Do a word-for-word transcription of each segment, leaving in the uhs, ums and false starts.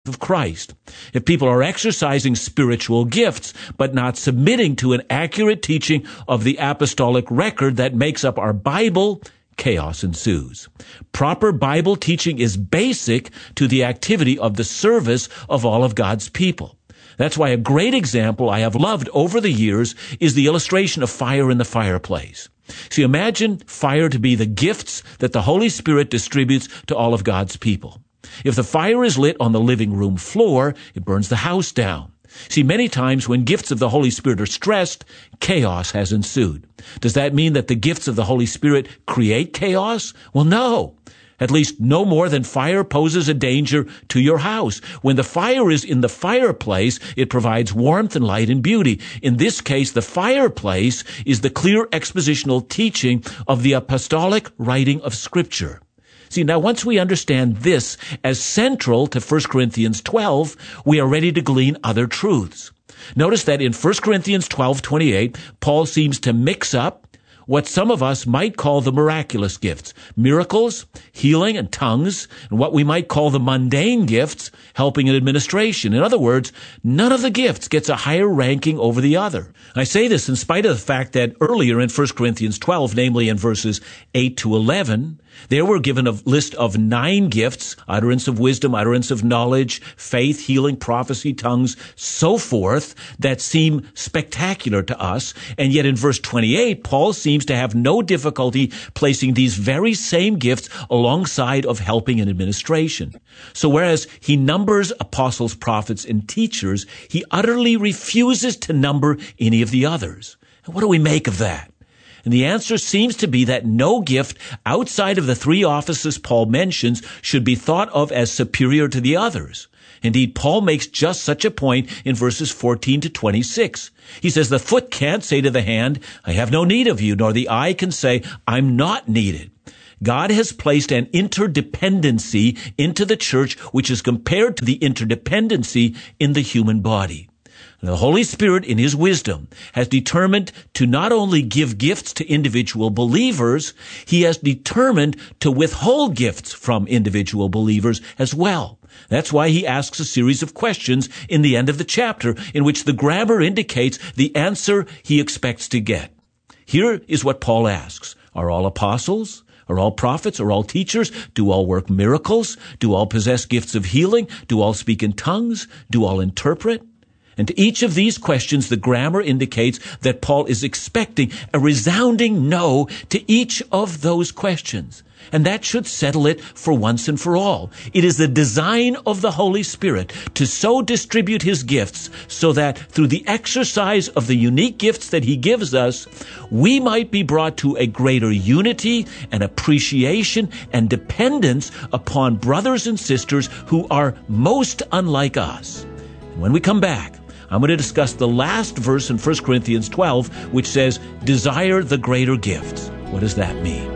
of Christ. If people are exercising spiritual gifts, but not submitting to an accurate teaching of the apostolic record that makes up our Bible, chaos ensues. Proper Bible teaching is basic to the activity of the service of all of God's people. That's why a great example I have loved over the years is the illustration of fire in the fireplace. See, imagine fire to be the gifts that the Holy Spirit distributes to all of God's people. If the fire is lit on the living room floor, it burns the house down. See, many times when gifts of the Holy Spirit are stressed, chaos has ensued. Does that mean that the gifts of the Holy Spirit create chaos? Well, no. At least no more than fire poses a danger to your house. When the fire is in the fireplace, it provides warmth and light and beauty. In this case, the fireplace is the clear expositional teaching of the apostolic writing of Scripture. See, now once we understand this as central to First Corinthians twelve, we are ready to glean other truths. Notice that in First Corinthians twelve twenty-eight, Paul seems to mix up what some of us might call the miraculous gifts, miracles, healing, and tongues, and what we might call the mundane gifts, helping and administration. In other words, none of the gifts gets a higher ranking over the other. I say this in spite of the fact that earlier in First Corinthians twelve, namely in verses eight to eleven, there were given a list of nine gifts: utterance of wisdom, utterance of knowledge, faith, healing, prophecy, tongues, so forth, that seem spectacular to us. And yet in verse twenty-eight, Paul seems to have no difficulty placing these very same gifts alongside of helping and administration. So whereas he numbers apostles, prophets, and teachers, he utterly refuses to number any of the others. And what do we make of that? And the answer seems to be that no gift outside of the three offices Paul mentions should be thought of as superior to the others. Indeed, Paul makes just such a point in verses fourteen to twenty-six. He says, the foot can't say to the hand, I have no need of you, nor the eye can say, I'm not needed. God has placed an interdependency into the church which is compared to the interdependency in the human body. The Holy Spirit, in His wisdom, has determined to not only give gifts to individual believers, He has determined to withhold gifts from individual believers as well. That's why He asks a series of questions in the end of the chapter, in which the grammar indicates the answer He expects to get. Here is what Paul asks. Are all apostles? Are all prophets? Are all teachers? Do all work miracles? Do all possess gifts of healing? Do all speak in tongues? Do all interpret? And to each of these questions, the grammar indicates that Paul is expecting a resounding no to each of those questions. And that should settle it for once and for all. It is the design of the Holy Spirit to so distribute His gifts so that through the exercise of the unique gifts that He gives us, we might be brought to a greater unity and appreciation and dependence upon brothers and sisters who are most unlike us. And when we come back, I'm going to discuss the last verse in First Corinthians twelve, which says, desire the greater gifts. What does that mean?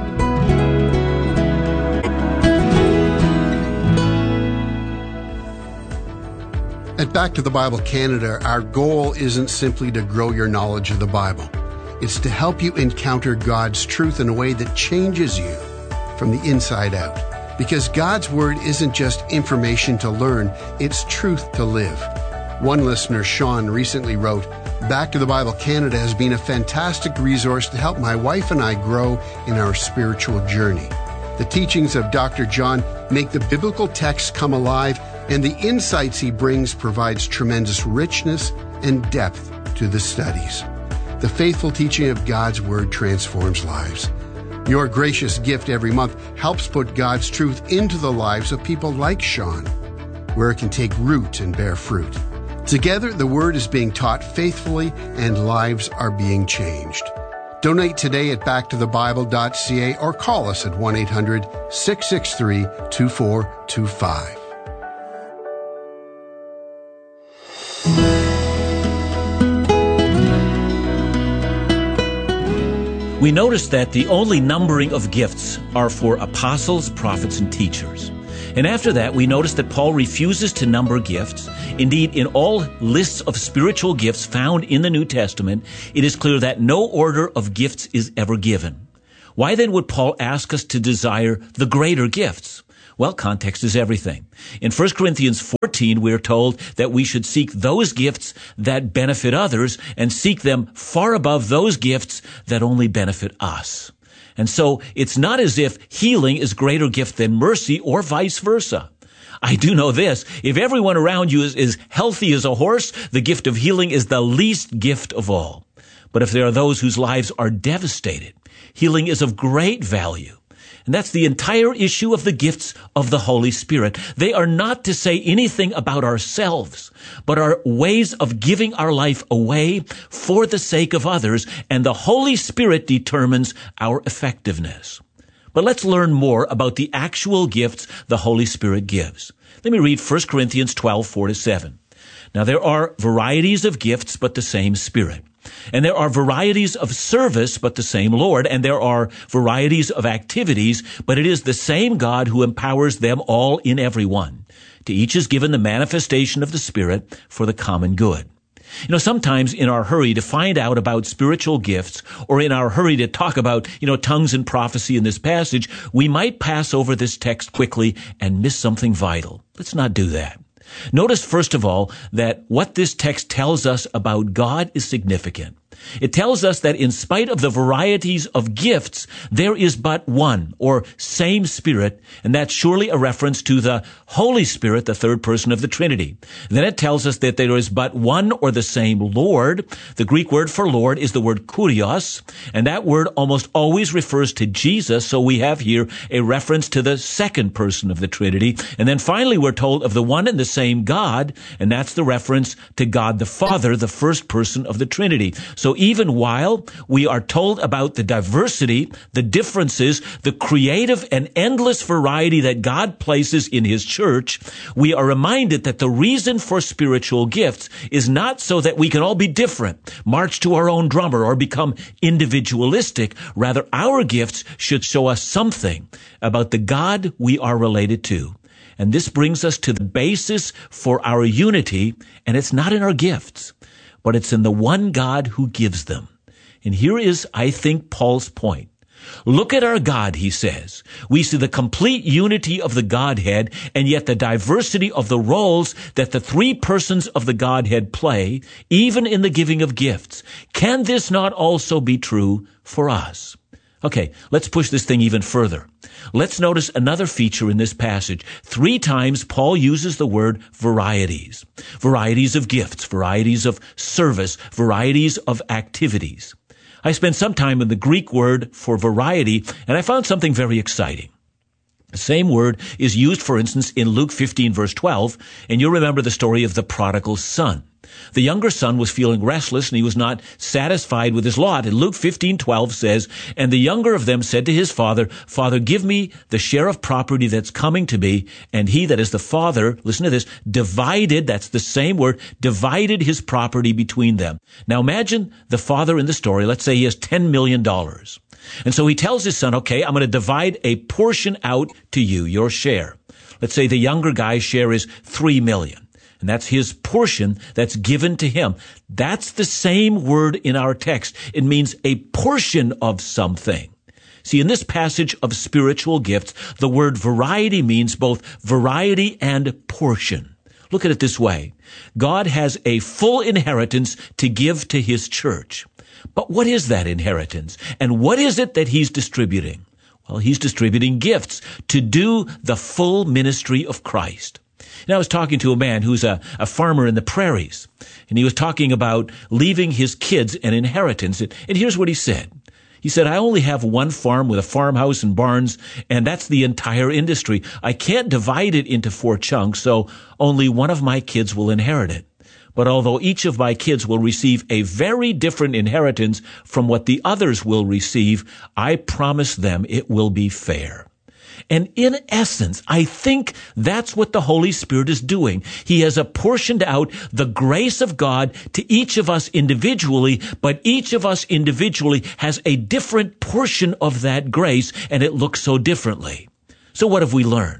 At Back to the Bible Canada, our goal isn't simply to grow your knowledge of the Bible. It's to help you encounter God's truth in a way that changes you from the inside out. Because God's Word isn't just information to learn, it's truth to live. One listener, Sean, recently wrote, Back to the Bible Canada has been a fantastic resource to help my wife and I grow in our spiritual journey. The teachings of Doctor John make the biblical text come alive, and the insights he brings provides tremendous richness and depth to the studies. The faithful teaching of God's Word transforms lives. Your gracious gift every month helps put God's truth into the lives of people like Sean, where it can take root and bear fruit. Together, the Word is being taught faithfully and lives are being changed. Donate today at back to the bible dot c a or call us at one eight hundred six six three two four two five. We notice that the only numbering of gifts are for apostles, prophets, and teachers. And after that, we notice that Paul refuses to number gifts. Indeed, in all lists of spiritual gifts found in the New Testament, it is clear that no order of gifts is ever given. Why then would Paul ask us to desire the greater gifts? Well, context is everything. In First Corinthians fourteen, we are told that we should seek those gifts that benefit others and seek them far above those gifts that only benefit us. And so it's not as if healing is greater gift than mercy or vice versa. I do know this. If everyone around you is, is healthy as a horse, the gift of healing is the least gift of all. But if there are those whose lives are devastated, healing is of great value. And that's the entire issue of the gifts of the Holy Spirit. They are not to say anything about ourselves, but are ways of giving our life away for the sake of others, and the Holy Spirit determines our effectiveness. But let's learn more about the actual gifts the Holy Spirit gives. Let me read First Corinthians twelve, four to seven. Now there are varieties of gifts, but the same Spirit. And there are varieties of service, but the same Lord. And there are varieties of activities, but it is the same God who empowers them all in every one. To each is given the manifestation of the Spirit for the common good. You know, sometimes in our hurry to find out about spiritual gifts, or in our hurry to talk about, you know, tongues and prophecy in this passage, we might pass over this text quickly and miss something vital. Let's not do that. Notice, first of all, that what this text tells us about God is significant. It tells us that in spite of the varieties of gifts, there is but one, or same Spirit, and that's surely a reference to the Holy Spirit, the third person of the Trinity. Then it tells us that there is but one or the same Lord. The Greek word for Lord is the word kurios, and that word almost always refers to Jesus, so we have here a reference to the second person of the Trinity. And then finally we're told of the one and the same God, and that's the reference to God the Father, the first person of the Trinity. So even while we are told about the diversity, the differences, the creative and endless variety that God places in His church, we are reminded that the reason for spiritual gifts is not so that we can all be different, march to our own drummer, or become individualistic. Rather, our gifts should show us something about the God we are related to. And this brings us to the basis for our unity, and it's not in our gifts, but it's in the one God who gives them. And here is, I think, Paul's point. Look at our God, he says. We see the complete unity of the Godhead, and yet the diversity of the roles that the three persons of the Godhead play, even in the giving of gifts. Can this not also be true for us? Okay, let's push this thing even further. Let's notice another feature in this passage. Three times Paul uses the word varieties. Varieties of gifts, varieties of service, varieties of activities. I spent some time in the Greek word for variety, and I found something very exciting. The same word is used, for instance, in Luke fifteen, verse twelve, and you'll remember the story of the prodigal son. The younger son was feeling restless, and he was not satisfied with his lot. And Luke fifteen twelve says, "And the younger of them said to his father, 'Father, give me the share of property that's coming to me.' And he," that is the father, listen to this, "divided," that's the same word, "divided his property between them." Now imagine the father in the story. Let's say he has ten million dollars. And so he tells his son, okay, I'm going to divide a portion out to you, your share. Let's say the younger guy's share is three million dollars. And that's his portion that's given to him. That's the same word in our text. It means a portion of something. See, in this passage of spiritual gifts, the word variety means both variety and portion. Look at it this way. God has a full inheritance to give to His church. But what is that inheritance? And what is it that He's distributing? Well, He's distributing gifts to do the full ministry of Christ. And I was talking to a man who's a, a farmer in the prairies, and he was talking about leaving his kids an inheritance. And, and here's what he said. He said, I only have one farm with a farmhouse and barns, and that's the entire industry. I can't divide it into four chunks, so only one of my kids will inherit it. But although each of my kids will receive a very different inheritance from what the others will receive, I promise them it will be fair. And in essence, I think that's what the Holy Spirit is doing. He has apportioned out the grace of God to each of us individually, but each of us individually has a different portion of that grace, and it looks so differently. So what have we learned?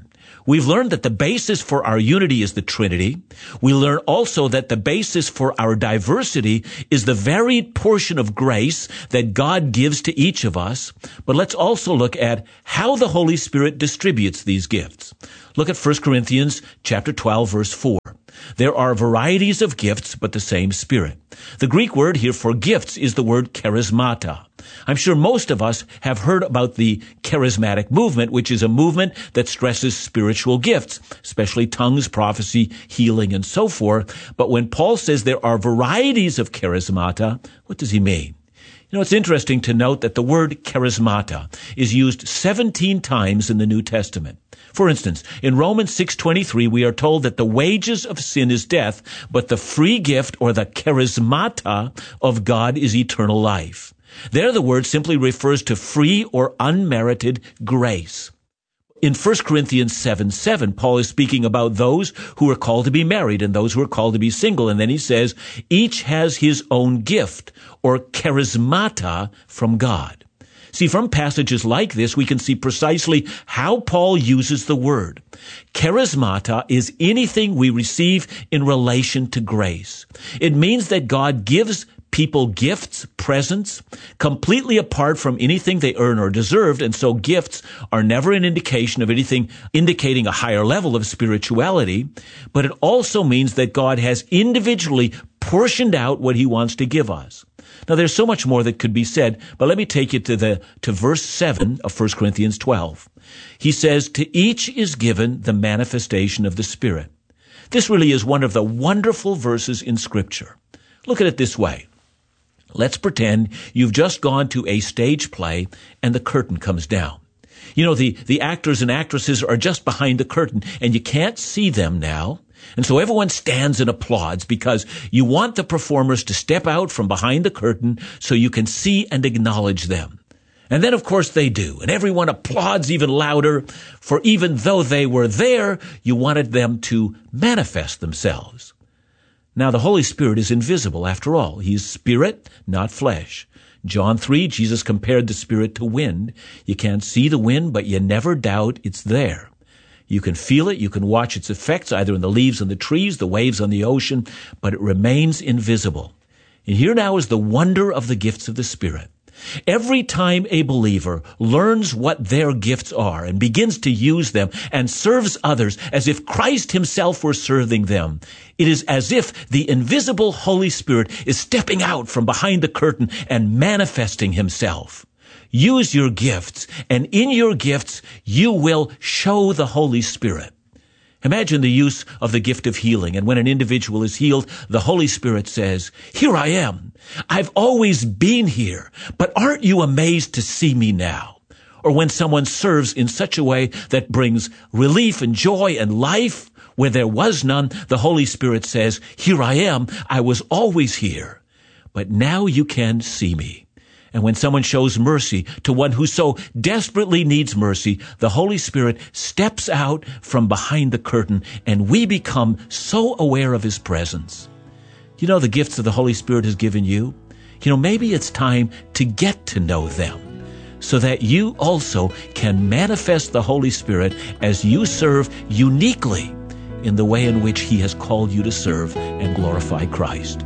We've learned that the basis for our unity is the Trinity. We learn also that the basis for our diversity is the varied portion of grace that God gives to each of us. But let's also look at how the Holy Spirit distributes these gifts. Look at First Corinthians chapter twelve, verse four. There are varieties of gifts, but the same Spirit. The Greek word here for gifts is the word charismata. I'm sure most of us have heard about the charismatic movement, which is a movement that stresses spiritual gifts, especially tongues, prophecy, healing, and so forth. But when Paul says there are varieties of charismata, what does he mean? You know, it's interesting to note that the word charismata is used seventeen times in the New Testament. For instance, in Romans six twenty-three, we are told that the wages of sin is death, but the free gift or the charismata of God is eternal life. There, the word simply refers to free or unmerited grace. In First Corinthians seven seven, Paul is speaking about those who are called to be married and those who are called to be single. And then he says, each has his own gift or charismata from God. See, from passages like this, we can see precisely how Paul uses the word. Charismata is anything we receive in relation to grace. It means that God gives people gifts, presents, completely apart from anything they earn or deserved, and so gifts are never an indication of anything indicating a higher level of spirituality, but it also means that God has individually portioned out what he wants to give us. Now, there's so much more that could be said, but let me take you to the to verse seven of First Corinthians twelve. He says, "To each is given the manifestation of the Spirit." This really is one of the wonderful verses in Scripture. Look at it this way. Let's pretend you've just gone to a stage play and the curtain comes down. You know, the, the actors and actresses are just behind the curtain and you can't see them now. And so everyone stands and applauds because you want the performers to step out from behind the curtain so you can see and acknowledge them. And then, of course, they do. And everyone applauds even louder, for even though they were there, you wanted them to manifest themselves. Now, the Holy Spirit is invisible after all. He's spirit, not flesh. John three, Jesus compared the Spirit to wind. You can't see the wind, but you never doubt it's there. You can feel it, you can watch its effects either in the leaves on the trees, the waves on the ocean, but it remains invisible. And here now is the wonder of the gifts of the Spirit. Every time a believer learns what their gifts are and begins to use them and serves others as if Christ himself were serving them, it is as if the invisible Holy Spirit is stepping out from behind the curtain and manifesting himself. Use your gifts, and in your gifts, you will show the Holy Spirit. Imagine the use of the gift of healing, and when an individual is healed, the Holy Spirit says, "Here I am. I've always been here, but aren't you amazed to see me now?" Or when someone serves in such a way that brings relief and joy and life where there was none, the Holy Spirit says, "Here I am. I was always here, but now you can see me." And when someone shows mercy to one who so desperately needs mercy, the Holy Spirit steps out from behind the curtain, and we become so aware of his presence. You know, the gifts of the Holy Spirit has given you. You know, maybe it's time to get to know them so that you also can manifest the Holy Spirit as you serve uniquely in the way in which he has called you to serve and glorify Christ.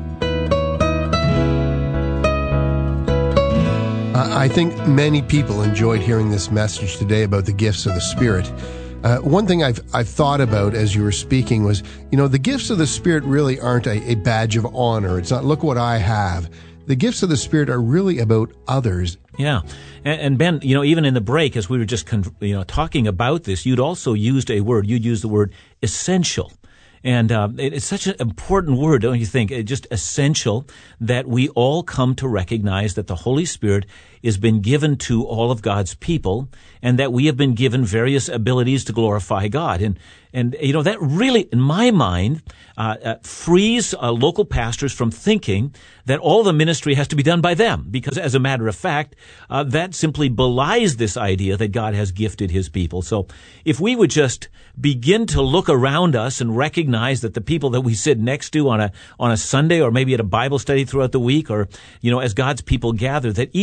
I think many people enjoyed hearing this message today about the gifts of the Spirit. Uh, one thing I've I've thought about as you were speaking was, you know, the gifts of the Spirit really aren't a, a badge of honor. It's not, look what I have. The gifts of the Spirit are really about others. Yeah. And, and Ben, you know, even in the break, as we were just, con- you know, talking about this, you'd also used a word. You'd used the word essential. And uh, it's such an important word, don't you think? It's just essential that we all come to recognize that the Holy Spirit has been given to all of God's people, and that we have been given various abilities to glorify God. And, and you know, that really, in my mind, uh, uh, frees uh, local pastors from thinking that all the ministry has to be done by them, because as a matter of fact, uh, that simply belies this idea that God has gifted his people. So if we would just begin to look around us and recognize that the people that we sit next to on a on a Sunday, or maybe at a Bible study throughout the week, or, you know, as God's people gather, that each one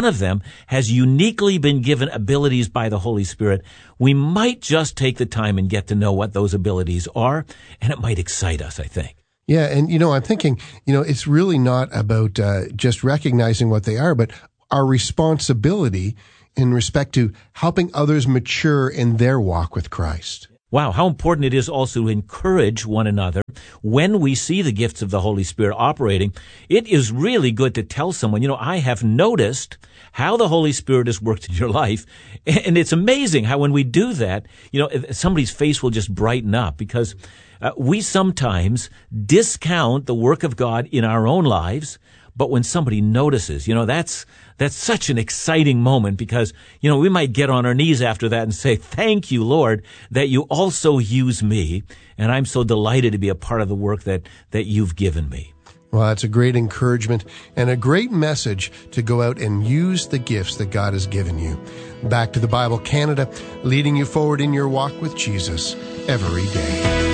one of them has uniquely been given abilities by the Holy Spirit, we might just take the time and get to know what those abilities are, and it might excite us, I think. Yeah, and, you know, I'm thinking, you know, it's really not about uh, just recognizing what they are, but our responsibility in respect to helping others mature in their walk with Christ. Wow, how important it is also to encourage one another when we see the gifts of the Holy Spirit operating. It is really good to tell someone, you know, I have noticed how the Holy Spirit has worked in your life. And it's amazing how when we do that, you know, somebody's face will just brighten up, because uh, we sometimes discount the work of God in our own lives. But when somebody notices, you know, that's that's such an exciting moment, because, you know, we might get on our knees after that and say, thank you, Lord, that you also use me. And I'm so delighted to be a part of the work that, that you've given me. Well, that's a great encouragement and a great message to go out and use the gifts that God has given you. Back to the Bible Canada, leading you forward in your walk with Jesus every day.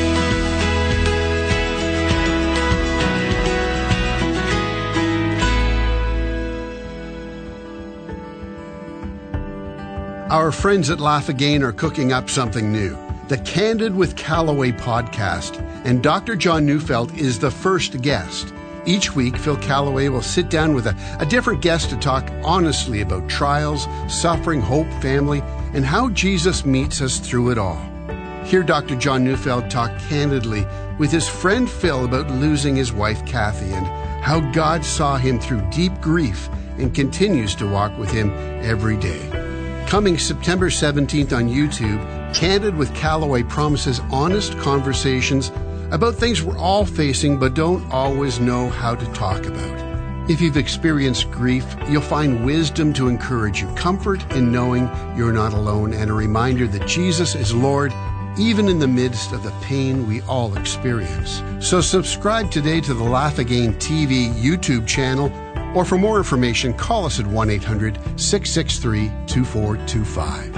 Our friends at Laugh Again are cooking up something new, the Candid with Callaway podcast, and Doctor John Neufeld is the first guest. Each week, Phil Callaway will sit down with a, a different guest to talk honestly about trials, suffering, hope, family, and how Jesus meets us through it all. Hear Doctor John Neufeld talk candidly with his friend Phil about losing his wife Kathy and how God saw him through deep grief and continues to walk with him every day. Coming September seventeenth on YouTube, Candid with Callaway promises honest conversations about things we're all facing but don't always know how to talk about. If you've experienced grief, you'll find wisdom to encourage you, comfort in knowing you're not alone, and a reminder that Jesus is Lord even in the midst of the pain we all experience. So subscribe today to the Laugh Again T V YouTube channel, or for more information, call us at one eight hundred, six six three, two four two five.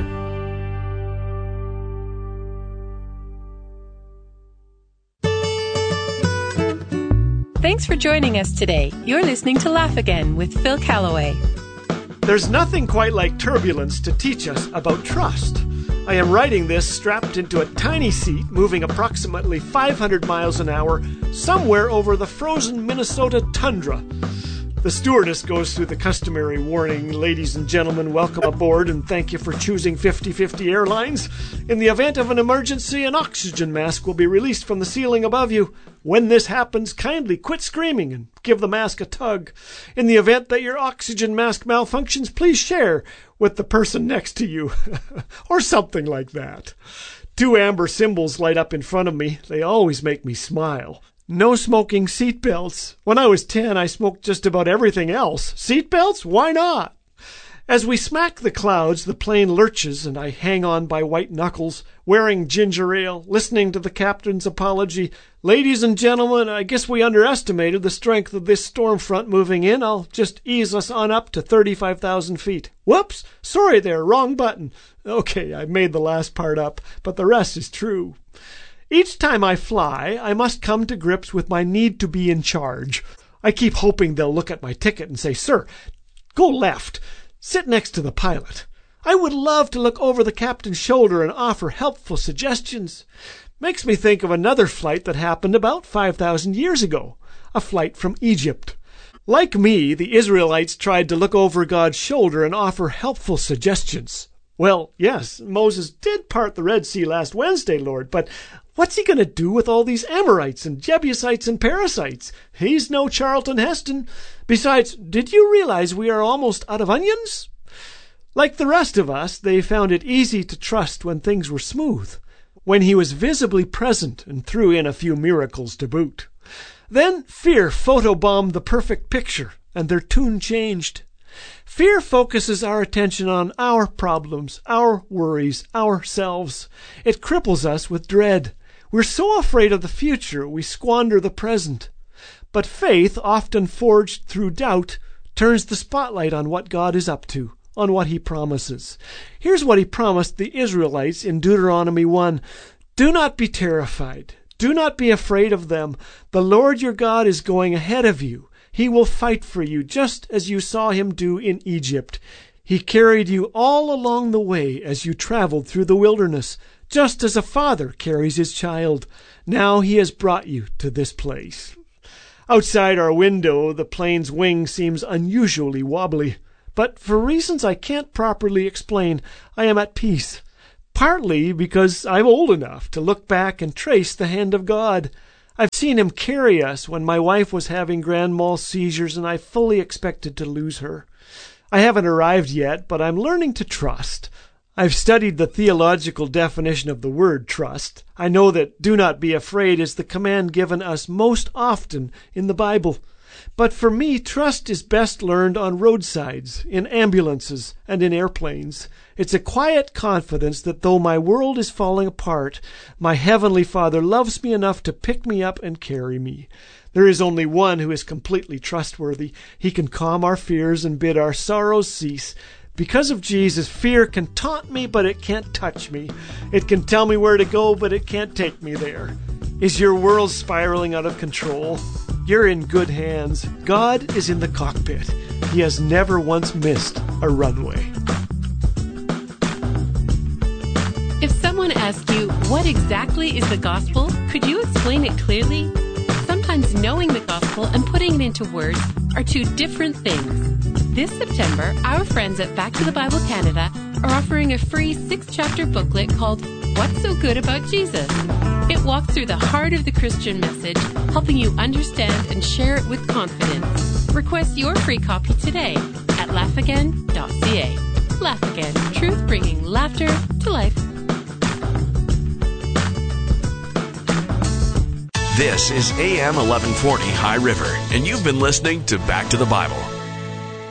Thanks for joining us today. You're listening to Laugh Again with Phil Callaway. There's nothing quite like turbulence to teach us about trust. I am writing this strapped into a tiny seat, moving approximately five hundred miles an hour, somewhere over the frozen Minnesota tundra. The stewardess goes through the customary warning, ladies and gentlemen, welcome aboard and thank you for choosing fifty fifty Airlines. In the event of an emergency, an oxygen mask will be released from the ceiling above you. When this happens, kindly quit screaming and give the mask a tug. In the event that your oxygen mask malfunctions, please share with the person next to you. Or something like that. Two amber symbols light up in front of me. They always make me smile. No smoking seatbelts. When I was ten, I smoked just about everything else. Seatbelts? Why not? As we smack the clouds, the plane lurches, and I hang on by white knuckles, wearing ginger ale, listening to the captain's apology. Ladies and gentlemen, I guess we underestimated the strength of this storm front moving in. I'll just ease us on up to thirty-five thousand feet. Whoops! Sorry there, wrong button. Okay, I made the last part up, but the rest is true. Each time I fly, I must come to grips with my need to be in charge. I keep hoping they'll look at my ticket and say, "Sir, go left. Sit next to the pilot." I would love to look over the captain's shoulder and offer helpful suggestions. Makes me think of another flight that happened about five thousand years ago, a flight from Egypt. Like me, the Israelites tried to look over God's shoulder and offer helpful suggestions. Well, yes, Moses did part the Red Sea last Wednesday, Lord, but what's he going to do with all these Amorites and Jebusites and Perizzites? He's no Charlton Heston. Besides, did you realize we are almost out of onions? Like the rest of us, they found it easy to trust when things were smooth, when he was visibly present and threw in a few miracles to boot. Then fear photobombed the perfect picture, and their tune changed. Fear focuses our attention on our problems, our worries, ourselves. It cripples us with dread. We're so afraid of the future, we squander the present. But faith, often forged through doubt, turns the spotlight on what God is up to, on what he promises. Here's what he promised the Israelites in Deuteronomy one. Do not be terrified. Do not be afraid of them. The Lord your God is going ahead of you. He will fight for you just as you saw him do in Egypt. He carried you all along the way as you traveled through the wilderness, just as a father carries his child. Now he has brought you to this place. Outside our window, the plane's wing seems unusually wobbly, but for reasons I can't properly explain, I am at peace. Partly because I'm old enough to look back and trace the hand of God. I've seen him carry us when my wife was having grand mal seizures and I fully expected to lose her. I haven't arrived yet, but I'm learning to trust. I've studied the theological definition of the word trust. I know that do not be afraid is the command given us most often in the Bible. But for me, trust is best learned on roadsides, in ambulances, and in airplanes. It's a quiet confidence that though my world is falling apart, my Heavenly Father loves me enough to pick me up and carry me. There is only one who is completely trustworthy. He can calm our fears and bid our sorrows cease. Because of Jesus, fear can taunt me, but it can't touch me. It can tell me where to go, but it can't take me there. Is your world spiraling out of control? You're in good hands. God is in the cockpit. He has never once missed a runway. If someone asked you, what exactly is the gospel? Could you explain it clearly? Sometimes knowing the gospel and putting it into words are two different things. This September, our friends at Back to the Bible Canada are offering a free six-chapter booklet called What's So Good About Jesus? It walks through the heart of the Christian message, helping you understand and share it with confidence. Request your free copy today at laugh again dot c a. Laugh Again, truth bringing laughter to life. This is A M eleven forty High River, and you've been listening to Back to the Bible.